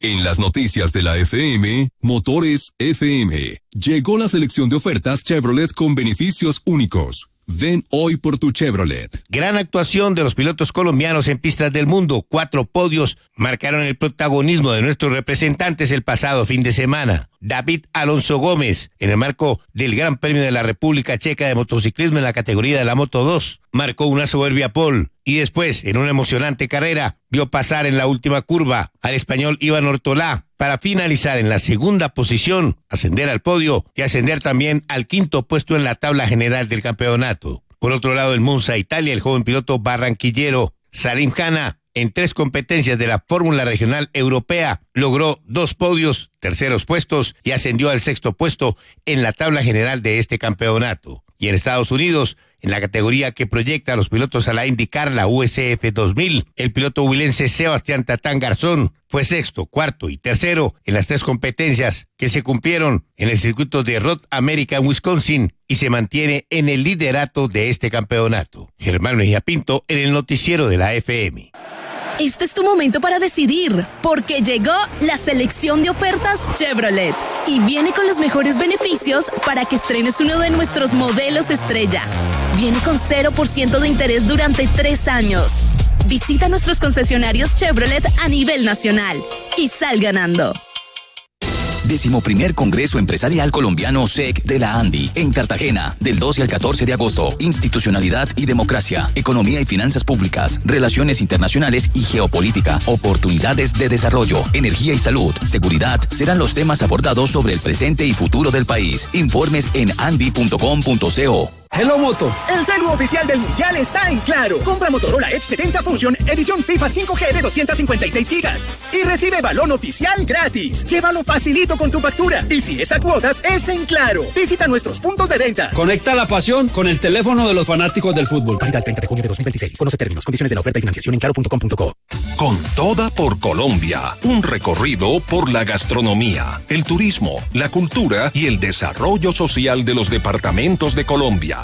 En las noticias de la FM, Motores FM. Llegó la selección de ofertas Chevrolet con beneficios únicos. Ven hoy por tu Chevrolet. Gran actuación de los pilotos colombianos en pistas del mundo. 4 podios marcaron el protagonismo de nuestros representantes el pasado fin de semana. David Alonso Gómez, en el marco del Gran Premio de la República Checa de motociclismo en la categoría de la Moto 2, marcó una soberbia pole y después, en una emocionante carrera, vio pasar en la última curva al español Iván Ortolá para finalizar en la segunda posición, ascender al podio y ascender también al 5º puesto en la tabla general del campeonato. Por otro lado, en Monza, Italia, el joven piloto barranquillero Salim Khanna, en 3 competencias de la Fórmula Regional Europea, logró 2 podios, terceros puestos y ascendió al 6º puesto en la tabla general de este campeonato. Y en Estados Unidos, en la categoría que proyecta a los pilotos a la IndyCar, la USF 2000, el piloto huilense Sebastián Tatán Garzón fue 6º, 4º y 3º en las 3 competencias que se cumplieron en el circuito de Road America en Wisconsin y se mantiene en el liderato de este campeonato. Germán Mejía Pinto en el noticiero de la FM. Este es tu momento para decidir, porque llegó la selección de ofertas Chevrolet y viene con los mejores beneficios para que estrenes uno de nuestros modelos estrella. Viene con 0% de interés durante 3 años. Visita nuestros concesionarios Chevrolet a nivel nacional y sal ganando. 11º Congreso Empresarial Colombiano SEC de la ANDI, en Cartagena, del 12 al 14 de agosto. Institucionalidad y democracia, economía y finanzas públicas, relaciones internacionales y geopolítica, oportunidades de desarrollo, energía y salud, seguridad, serán los temas abordados sobre el presente y futuro del país. Informes en andi.com.co. Hello Moto. El celu oficial del Mundial está en Claro. Compra Motorola Edge 70 Fusion, edición FIFA 5G de 256 gigas y recibe balón oficial gratis. Llévalo facilito con tu factura. Y si es a cuotas, es en Claro. Visita nuestros puntos de venta. Conecta la pasión con el teléfono de los fanáticos del fútbol. Válida el 30 de junio de 2026. Conoce términos, condiciones de la oferta y financiación en claro.com.co. Con toda por Colombia. Un recorrido por la gastronomía, el turismo, la cultura y el desarrollo social de los departamentos de Colombia.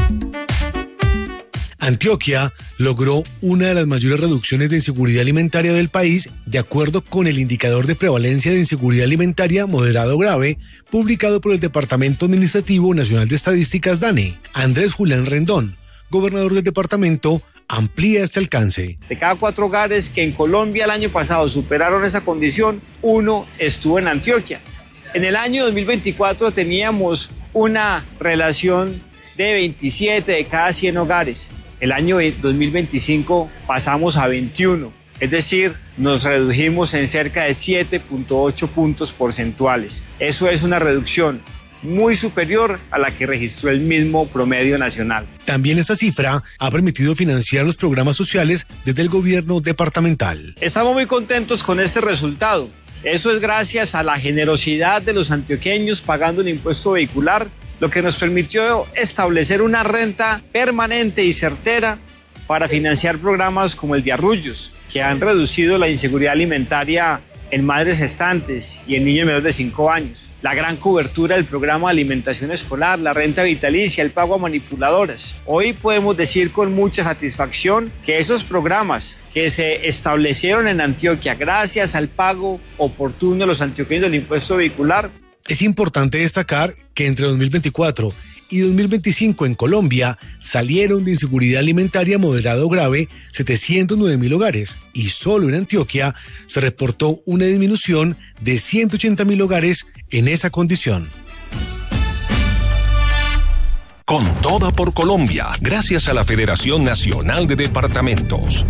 Antioquia logró una de las mayores reducciones de inseguridad alimentaria del país, de acuerdo con el indicador de prevalencia de inseguridad alimentaria moderado grave, publicado por el Departamento Administrativo Nacional de Estadísticas DANE. Andrés Julián Rendón, gobernador del departamento, amplía este alcance. De cada 4 hogares que en Colombia el año pasado superaron esa condición, 1 estuvo en Antioquia. En el año 2024 teníamos una relación de 27 de cada 100 hogares. El año 2025 pasamos a 21, es decir, nos redujimos en cerca de 7.8 puntos porcentuales. Eso es una reducción muy superior a la que registró el mismo promedio nacional. También esta cifra ha permitido financiar los programas sociales desde el gobierno departamental. Estamos muy contentos con este resultado. Eso es gracias a la generosidad de los antioqueños pagando el impuesto vehicular, lo que nos permitió establecer una renta permanente y certera para financiar programas como el de Arrullos, que han reducido la inseguridad alimentaria en madres gestantes y en niños menores de 5 años. La gran cobertura del programa de alimentación escolar, la renta vitalicia, el pago a manipuladoras. Hoy podemos decir con mucha satisfacción que esos programas que se establecieron en Antioquia gracias al pago oportuno de los antioqueños del impuesto vehicular. Es importante destacar que entre 2024 y 2025 en Colombia salieron de inseguridad alimentaria moderado grave 709.000 hogares y solo en Antioquia se reportó una disminución de 180.000 hogares en esa condición. Con toda por Colombia, gracias a la Federación Nacional de Departamentos.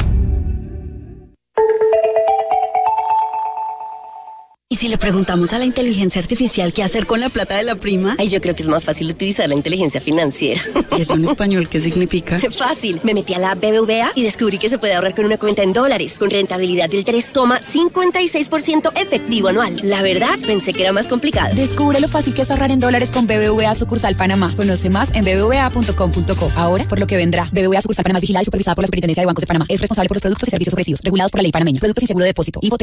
¿Y si le preguntamos a la inteligencia artificial qué hacer con la plata de la prima? Ay, yo creo que es más fácil utilizar la inteligencia financiera. ¿Y eso en español qué significa? Fácil. Me metí a la BBVA y descubrí que se puede ahorrar con una cuenta en dólares, con rentabilidad del 3,56% efectivo anual. La verdad, pensé que era más complicado. Descubre lo fácil que es ahorrar en dólares con BBVA Sucursal Panamá. Conoce más en bbva.com.co. Ahora, por lo que vendrá. BBVA Sucursal Panamá es vigilada y supervisada por la Superintendencia de Bancos de Panamá. Es responsable por los productos y servicios ofrecidos, regulados por la ley panameña. Productos sin seguro de depósito. Info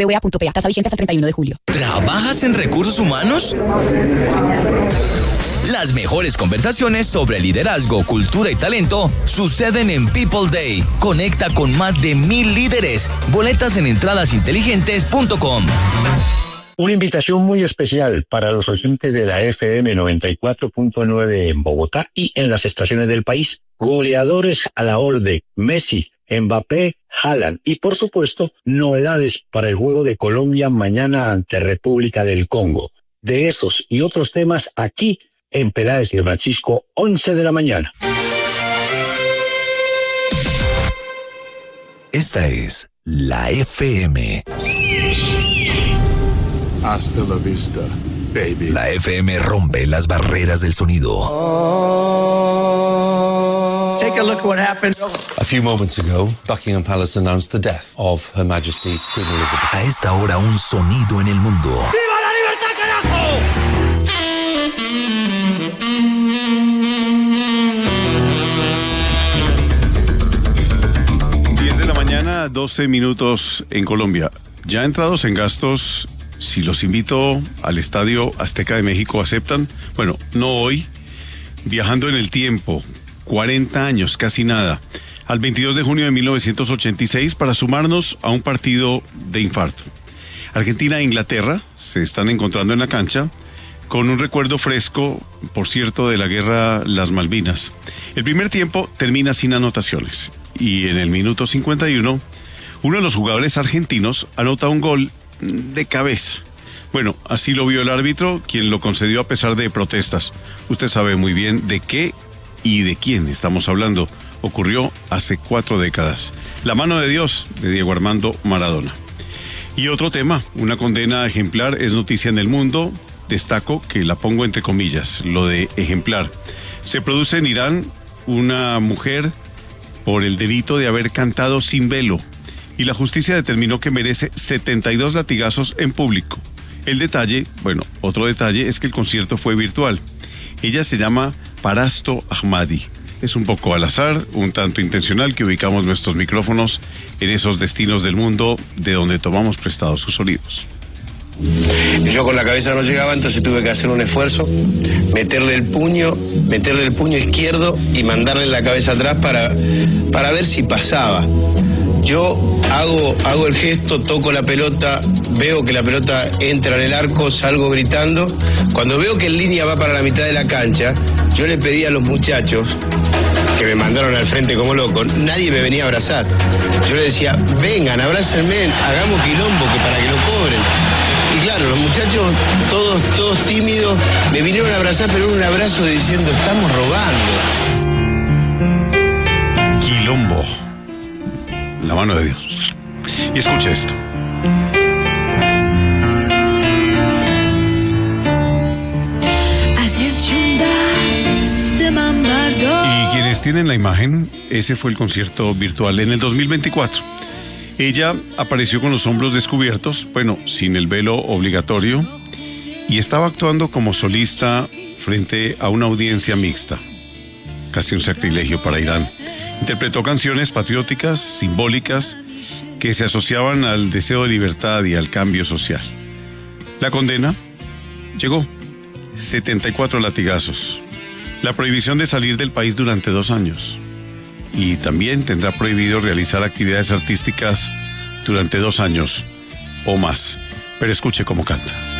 www.bbva.pa. Tasa vigente hasta el 31 de julio. ¿Trabajas en recursos humanos? Las mejores conversaciones sobre liderazgo, cultura y talento suceden en People Day. Conecta con más de 1,000 líderes. Boletas en entradasinteligentes.com. Una invitación muy especial para los oyentes de la FM 94.9 en Bogotá y en las estaciones del país. Goleadores a la orden: Messi, Mbappé, Haaland y, por supuesto, novedades para el juego de Colombia mañana ante República del Congo. De esos y otros temas aquí en Peláez y Francisco, 11 de la mañana. Esta es la FM. Hasta la vista, baby. La FM rompe las barreras del sonido. Take a look at what happened. A few moments ago, Buckingham Palace announced the death of Her Majesty Queen Elizabeth. A esta hora, un sonido en el mundo. ¡Viva la libertad, carajo! 10 de la mañana, 12 minutos en Colombia. Ya entrados en gastos, si los invito al Estadio Azteca de México, ¿aceptan? Bueno, no hoy. Viajando en el tiempo, 40 años, casi nada, al 22 de junio de 1986 para sumarnos a un partido de infarto. Argentina e Inglaterra se están encontrando en la cancha con un recuerdo fresco, por cierto, de la guerra Las Malvinas. El primer tiempo termina sin anotaciones y en el minuto 51 uno de los jugadores argentinos anota un gol de cabeza. Bueno, así lo vio el árbitro, quien lo concedió a pesar de protestas. Usted sabe muy bien de qué y de quién estamos hablando. Ocurrió hace 4 décadas. La mano de Dios, de Diego Armando Maradona. Y otro tema, una condena ejemplar es noticia en el mundo. Destaco que la pongo entre comillas, lo de ejemplar. Se produce en Irán una mujer por el delito de haber cantado sin velo. Y la justicia determinó que merece 72 latigazos en público. El detalle, bueno, otro detalle es que el concierto fue virtual. Ella se llama Parasto Ahmadi. Es un poco al azar, un tanto intencional que ubicamos nuestros micrófonos en esos destinos del mundo de donde tomamos prestados sus sonidos. Yo con la cabeza no llegaba, entonces tuve que hacer un esfuerzo, meterle el puño izquierdo y mandarle la cabeza atrás para ver si pasaba. Yo hago el gesto, toco la pelota, veo que la pelota entra en el arco, salgo gritando. Cuando veo que en línea va para la mitad de la cancha, yo le pedí a los muchachos que me mandaron al frente como loco, nadie me venía a abrazar. Yo le decía, vengan, abrácenme, hagamos quilombo que para que lo cobren. Y claro, los muchachos, todos tímidos, me vinieron a abrazar, pero un abrazo diciendo, estamos robando. Quilombo. La mano de Dios. Y escucha esto. Y quienes tienen la imagen, ese fue el concierto virtual en el 2024. Ella apareció con los hombros descubiertos, bueno, sin el velo obligatorio, y estaba actuando como solista frente a una audiencia mixta. Casi un sacrilegio para Irán. Interpretó canciones patrióticas, simbólicas, que se asociaban al deseo de libertad y al cambio social. La condena llegó, 74 latigazos, la prohibición de salir del país durante 2 años y también tendrá prohibido realizar actividades artísticas durante 2 años o más. Pero escuche cómo canta.